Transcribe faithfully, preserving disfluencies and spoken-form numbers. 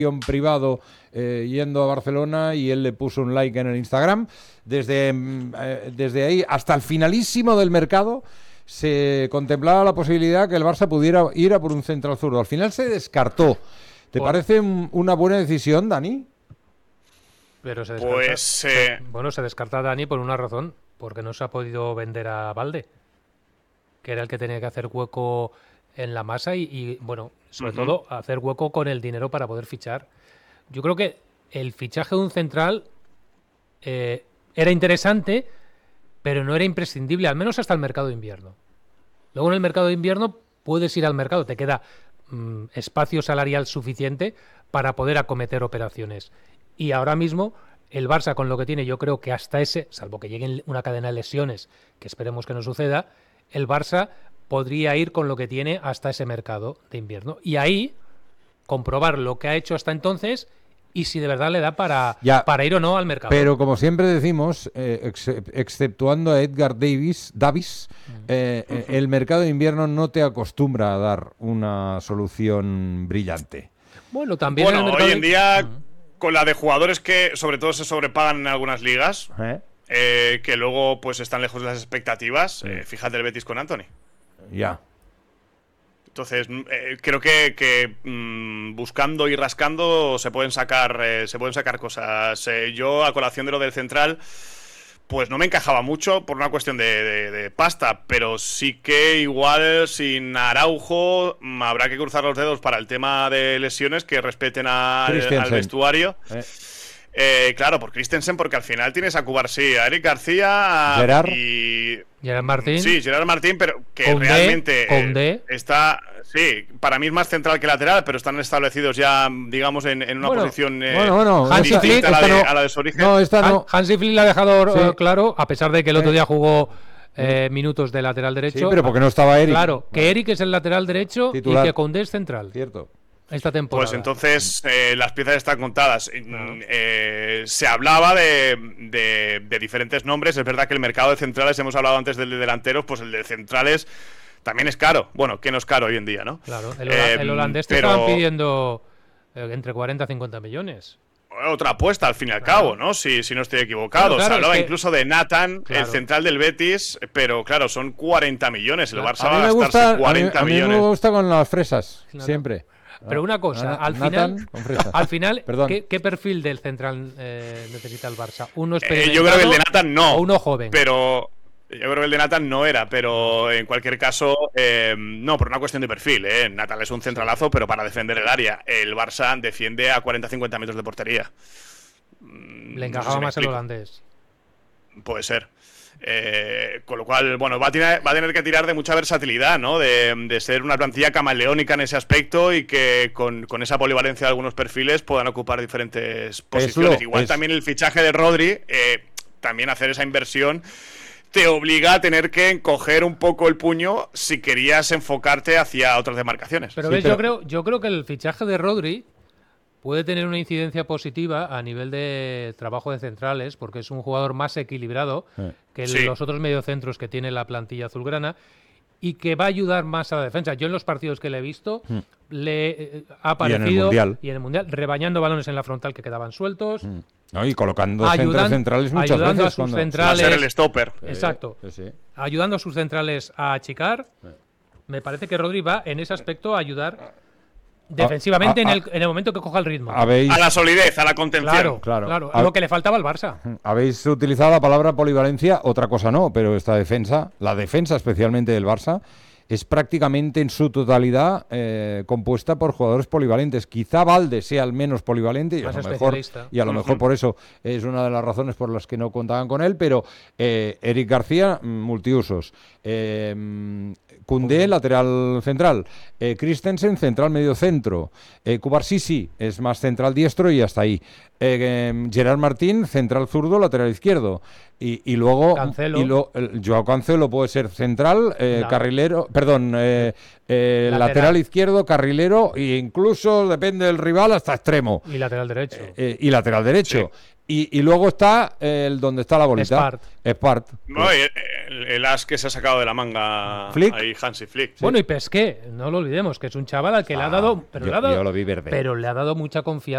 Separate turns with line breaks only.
privado eh, yendo a Barcelona y él le puso un like en el Instagram. Desde, eh, desde ahí hasta el finalísimo del mercado se contemplaba la posibilidad que el Barça pudiera ir a por un central zurdo. Al final se descartó. ¿Te por... parece una buena decisión, Dani?
Pero se descarta,
pues eh...
bueno, se descarta Dani por una razón, porque no se ha podido vender a Balde, que era el que tenía que hacer hueco en la masa y, y bueno, sobre uh-huh. todo hacer hueco con el dinero para poder fichar. Yo creo que el fichaje de un central eh, era interesante, pero no era imprescindible, al menos hasta el mercado de invierno. Luego en el mercado de invierno puedes ir al mercado, te queda mmm, espacio salarial suficiente para poder acometer operaciones. Y ahora mismo el Barça, con lo que tiene, yo creo que hasta ese, salvo que llegue una cadena de lesiones, que esperemos que no suceda, el Barça podría ir con lo que tiene hasta ese mercado de invierno. Y ahí comprobar lo que ha hecho hasta entonces y si de verdad le da para, ya, para ir o no al mercado.
Pero como siempre decimos, eh, ex, exceptuando a Edgar Davis, Davis uh-huh. eh, uh-huh. el mercado de invierno no te acostumbra a dar una solución brillante.
Bueno, también
bueno,
en el mercado
hoy en día,
uh-huh.
con la de jugadores que sobre todo se sobrepagan en algunas ligas, ¿Eh? Eh, que luego pues están lejos de las expectativas, sí. eh, fíjate el Betis con Antony.
Ya.
Entonces, eh, creo que, que mmm, buscando y rascando se pueden sacar eh, se pueden sacar cosas. Eh, yo, a colación de lo del central, pues no me encajaba mucho por una cuestión de, de, de pasta, pero sí que igual sin Araujo mmm, habrá que cruzar los dedos para el tema de lesiones, que respeten a, al vestuario. Eh. Eh, claro, por Christensen, porque al final tienes a Cubarsí, a Eric García, a
Gerard
y Gerard Martín.
Sí, Gerard Martín, pero que
Condé,
realmente
Condé.
Eh, está, sí, para mí es más central que lateral, pero están establecidos ya, digamos, en, en una
bueno,
posición eh,
bueno, bueno,
Hansi Flick,
a, la de,
no,
a la de su origen.
No, esta no.
Hansi Flick la ha dejado sí. claro, a pesar de que el otro
sí.
día jugó eh, minutos de lateral derecho.
Sí, pero porque no estaba Eric.
Claro, que Eric es el lateral derecho
titular.
Y que Condé es central.
Cierto.
Esta temporada.
Pues entonces eh, las piezas están contadas. No. Eh, se hablaba de, de, de diferentes nombres. Es verdad que el mercado de centrales, hemos hablado antes del de delanteros, pues el de centrales también es caro. Bueno, que no es caro hoy en día, ¿no?
Claro, el, eh, el holandés te pero... estaban pidiendo eh, entre cuarenta y cincuenta millones.
Otra apuesta, al fin y al claro. cabo, ¿no? Si, si no estoy equivocado. Claro, claro, se hablaba es que... incluso de Nathan, claro. el central del Betis, pero claro, son cuarenta millones. El Barça va a gastarse cuarenta
a mí,
millones.
A mí me gusta con las fresas, claro. siempre.
Pero una cosa,
Nada,
al
Nathan,
final, al final ¿qué, ¿qué perfil del central eh, necesita el Barça? ¿Uno experimentado
eh, yo creo que el de Nathan no.
O uno joven.
Pero yo creo que el de Nathan no era, pero en cualquier caso, eh, no, por una cuestión de perfil. Eh. Nathan es un centralazo, pero para defender el área. El Barça defiende a cuarenta a cincuenta metros de portería.
Le encajaba no sé si más el holandés.
Puede ser. Eh, con lo cual, bueno, va a, tener, va a tener que tirar de mucha versatilidad, ¿no? De, de ser una plantilla camaleónica en ese aspecto y que con, con esa polivalencia de algunos perfiles puedan ocupar diferentes posiciones. Lo, Igual es... también el fichaje de Rodri, eh, también hacer esa inversión, te obliga a tener que encoger un poco el puño si querías enfocarte hacia otras demarcaciones.
Pero, sí, ves, pero... Yo, creo, yo creo que el fichaje de Rodri puede tener una incidencia positiva a nivel de trabajo de centrales, porque es un jugador más equilibrado eh. que sí. los otros mediocentros que tiene la plantilla azulgrana y que va a ayudar más a la defensa. Yo en los partidos que le he visto mm. le eh, ha aparecido
y en el mundial,
y en el mundial rebañando balones en la frontal que quedaban sueltos. Mm.
No, y colocando ayudan, centrales muchas
ayudando
veces
a sus
cuando...
centrales,
va a ser el stopper.
Exacto.
Sí, sí.
Ayudando a sus centrales a achicar. Sí. Me parece que Rodri va en ese aspecto a ayudar defensivamente a, a, en, el, en el momento que coja el ritmo.
¿Habéis...
A la solidez, a la contención.
Claro, claro. claro a lo que le faltaba al Barça.
Habéis utilizado la palabra polivalencia, otra cosa no, pero esta defensa, la defensa especialmente del Barça, es prácticamente en su totalidad eh, compuesta por jugadores polivalentes. Quizá Balde sea el menos polivalente y a, lo mejor, y a lo mejor por eso es una de las razones por las que no contaban con él, pero eh, Eric García, multiusos. Eh, Koundé, lateral central. Eh, Christensen, central medio centro. Eh, Cubarsí sí, es más central diestro y hasta ahí. Eh, eh, Gerard Martín, central zurdo, lateral izquierdo. Y, y luego
Cancelo.
Y lo, el, Joao Cancelo puede ser central, eh, no. carrilero, perdón, eh, eh, lateral. lateral izquierdo, carrilero e incluso, depende del rival, hasta extremo.
Y lateral derecho.
Eh, eh, y lateral derecho. Sí. Y, y luego está el donde está la bolita.
Espart.
Espart.
No, el, el, el as que se ha sacado de la manga
Flick.
ahí, Hansi Flick.
Bueno, sí. Y Pesqué, no lo olvidemos, que es un chaval al que no, le ha dado, pero
yo,
le ha dado,
yo lo vi verde.
Pero le ha dado mucha confianza.